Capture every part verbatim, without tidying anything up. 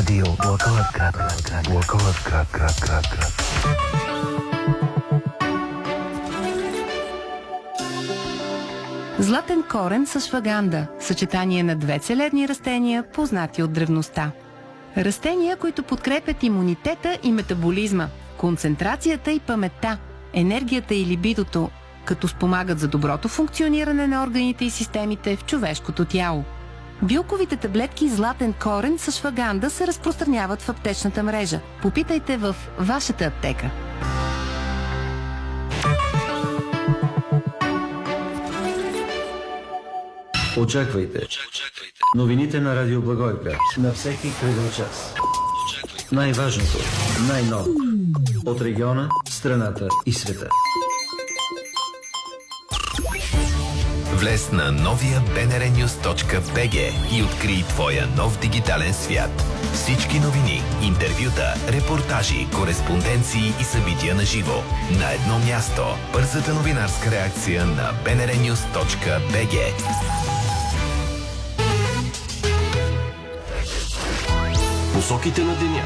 Радио Благоевград. Благоевград, град, град, град. Златен корен с шваганда – съчетание на две целебни растения, познати от древността. Растения, които подкрепят имунитета и метаболизма, концентрацията и паметта, енергията и либидото, като спомагат за доброто функциониране на органите и системите в човешкото тяло. Билковите таблетки златен корен с шваганда се разпространяват в аптечната мрежа. Попитайте в вашата аптека. Очаквайте. Новините на Радио Благоевград. На всеки кръгъл час. Най-важното, най-ново. От региона, страната и света. Влез на новия би ен ар нюс точка би джи и открий твоя нов дигитален свят. Всички новини, интервюта, репортажи, кореспонденции и събития на живо. На едно място. Бързата новинарска реакция на би ен ар нюс точка би джи. Посоките на деня.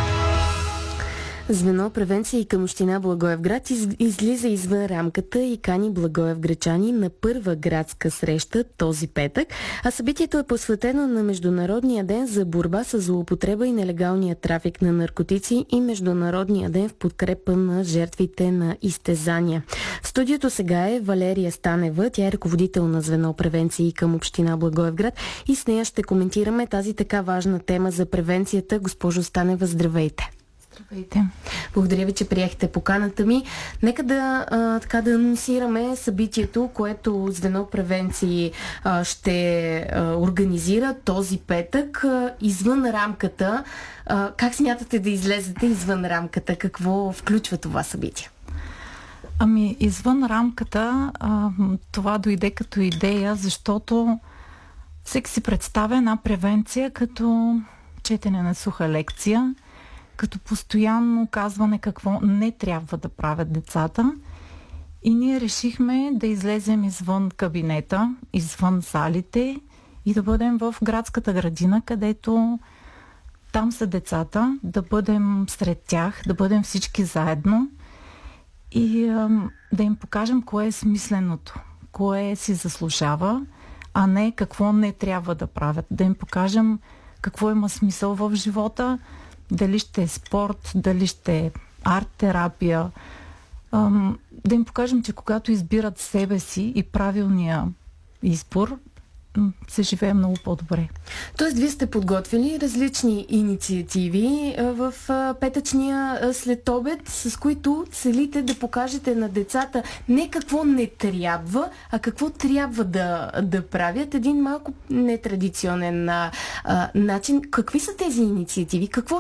Звено превенция и към община Благоевград из, излиза извън рамката и кани благоевгречани на първа градска среща този петък, а събитието е посветено на Международния ден за борба с злоупотреба и нелегалния трафик на наркотици и Международния ден в подкрепа на жертвите на изтезания. В студиото сега е Валерия Станева, тя е ръководител на звено превенция и към община Благоевград и с нея ще коментираме тази така важна тема за превенцията. Госпожо Станева, здравейте! Здравейте. Благодаря ви, че приехте поканата ми. Нека да, а, така да анонсираме събитието, което звено превенции а, ще а, организира този петък а, извън рамката. А, как смятате да излезете извън рамката? Какво включва това събитие? Ами, извън рамката а, това дойде като идея, защото всеки си представя една превенция като четене на суха лекция, като постоянно казване какво не трябва да правят децата. И ние решихме да излезем извън кабинета, извън залите и да бъдем в градската градина, където там са децата, да бъдем сред тях, да бъдем всички заедно и а, да им покажем кое е смисленото, кое си заслужава, а не какво не трябва да правят. Да им покажем какво има смисъл в живота, дали ще е спорт, дали ще е арт-терапия. Ам, да им покажем, че когато избират себе си и правилния избор, се живее много по-добре. Тоест, вие сте подготвили различни инициативи в петъчния следобед, с които целите да покажете на децата не какво не трябва, а какво трябва да, да правят. Един малко нетрадиционен а, начин. Какви са тези инициативи? Какво